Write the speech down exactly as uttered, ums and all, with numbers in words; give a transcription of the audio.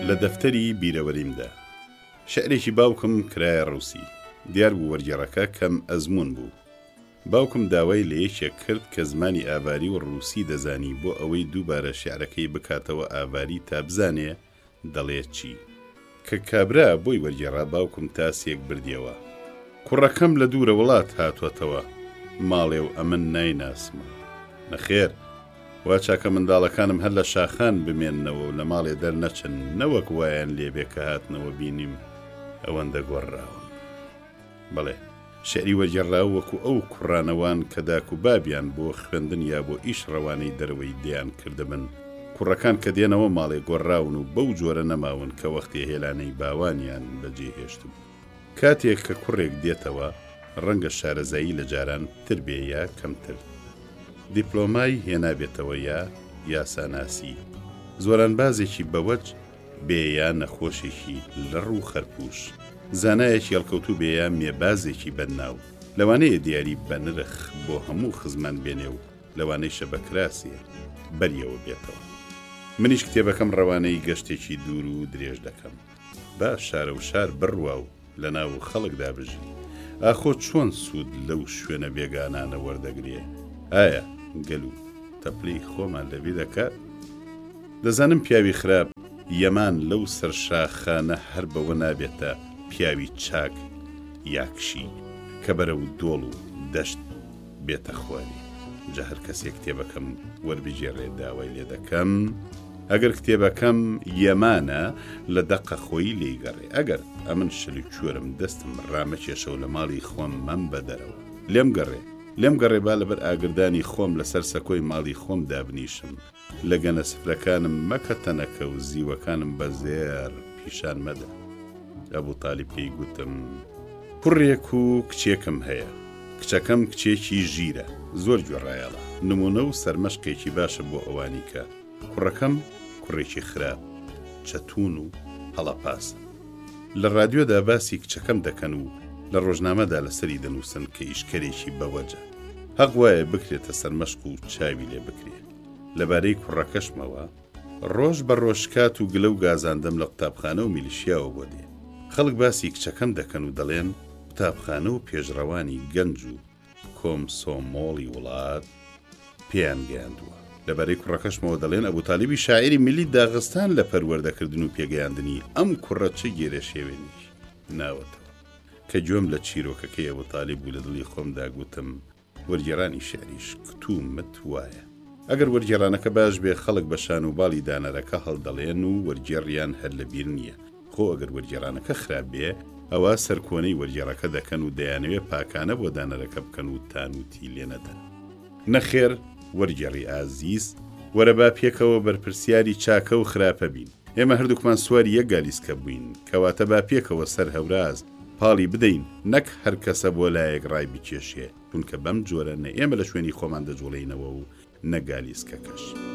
لە دەفتەری بیرەوەریمدا شعرێکی باوکم کرایە ڕووسی دیار بوو وەرگێڕەکە کەم ئەزمون بوو. باوکم داوای لە یەکێک کرد کە زمانی ئاواری و ڕووسی دەزانی بۆ ئەوەی دووبارە شعرەکەی بکاتەوە ئاواری تا بزانێ دەڵێت چی. کە کابرا بۆی وەرگێڕا باوکم تاسێک بردیەوە. کوڕەکەم لە دوورە وڵات هاتووەتەوە، ماڵێ و ئەمن نایناسمە. نەخێر، وا چاکە منداڵەکانم هەر لە شاخان بمێننەوە و لە ماڵێ دەرنەچن، نەوەک وایان لێبێ کە هاتنەوە بینیم ئەوەندە گۆڕراون. بەڵێ، شعری وەرگێڕاو وەکو ئەو کوڕانەوان کە داک و بابیان بۆ خوێندن یا بۆ ئیش ڕەوانەی دەرەوەی دیان کردبن. کوڕەکان کە دێنەوە ماڵێ گۆڕراون و بەو جۆرە نەماون کە وەختی هێلانەی باوانیان بەجێ هێشتم. کاتێک کە کوڕێک دێتەوە ڕەنگە شارەزایی لە جاران تر بێ یا کەمتر. دیپلۆمای هێنابێتەوە یا یاساناسی، زۆران بازێکی بەوەج بێ یا نەخۆشێکی لەڕ و خەرپوش، زانایەکی هەڵکەوتوو بێ یا مێبازێکی بەناو، لەوانەیە دیاری بە نرخ بۆ هەموو خزمان بێنێ و لەوانەی شەبەکراسیە بەریەوە بێتەوە. منیش کتێبەکەم ڕەوانەی گەشتێکی دوور و درێژ دەکەم. با شارە و شار بڕوا و لە ناو خەڵکدا بژی. ئاخۆ چۆن سوود لەو شوێنە بێگانانە وەردەگرێ؟ ئایا گەل و تەپلەی خۆمان لەبێ دەکات؟ دەزانم پیاوی خراپ یەمان لەو سەرشاخانە هەر بەوە نابێتە پیاوی چاک یاکشی کە بەرە و دۆڵ و دەشت بێتە خواری. جا هەر کەسێک کتێبەکەم وەربژێڕێ داوای لێ دەکەم، ئەگەر کتێبەکەم یەمانە لە دەقە خۆی لێیگەڕێ، ئەگەر ئەمن شلی کوێرم دەستم ڕامەکێشە و لە ماڵی خۆم مەم بەدەرەوە لێم گەڕێ لێم گەڕێبا لەبەر ئاگردانی خۆم لەسەر سەکۆی ماڵی خۆم دابنیشم. لە گەنە سفرەکانم مەکە تەنەکە و زیوەکانم بەزێر پیشان مەدە. ئەبوو تالیب پێی گوتم، کوڕێک و کچێکم هەیە، کچەکەم کچێکی ژیرە، زۆر گوێڕایەڵە، نمونە و سەرمەشقێکی باشە بۆ ئەوانی کە. کوڕەکەم کوڕێکی خراپ، چەتون و هەڵەپاسە. لە ڕادیۆدا باسی کچەکەم دەکەن و لە ڕۆژنامەدا لەسەری دەنووسن کە ئیشکەرێکی بەوەجە. هەق وایە بکرێتە سەرمەشق و چاوی لێ بکرێ. لەبارەی کوڕەکەشمەوە ڕۆژ بە ڕۆژکات و گلە و گازاندەم لە قوتابخانە و میلیشیاوە بۆ دێ. خەڵک باسی کچەکەم دەکەن و دەڵێن قوتابخانە و پێشڕەوانی گەنج و کۆمسۆمۆڵی وڵات پێیان گەیاندووە. لەبارەی کوڕەکەشمەوە دەڵێن ئەبوو تالیبی شاعری میلی داغستان لە پەروەردەکردن و پێگەیاندنی ئەم کوڕە چ گێرە شێوێنیش ناوەتەوە. کە گوێم لە چیرۆکەکەی ئەبوو تالیب بوو لە دڵی خۆمدا گوتم وەرگێڕانی شعریش کتومت وایە. ئەگەر وەرگێڕانەکە باش بێ خەڵک بە شان و باڵی دانەرەکە هەڵدەڵێن و وەرگێڕیان هەر لەبیر نییە. خۆ ئەگەر وەرگێڕانەکە خراپ بێ ئەوە سەرکۆنەی وەرگێڕەکە دەکەن و دەیانەوێ پاکانە بۆ دانەرەکە بکەن و تانوتی لێ نەدەن. نەخێر وەرگێڕی ئازیز، وەرە با پێکەوە بەرپرسیاری چاکە و خراپە بین. ئێمە هەردووکمان سواری یەک گالیسکە بووین، کەواتە با پێکەوە سەر هەوراز پاڵی بدەین، نەک هەر کەسە بۆ لایەک ڕای بکێشێ، چونکە بەم جۆرە نە ئێمە لە شوێنی خۆمان دەجوڵێینەوە و نەگالیسکەکەش.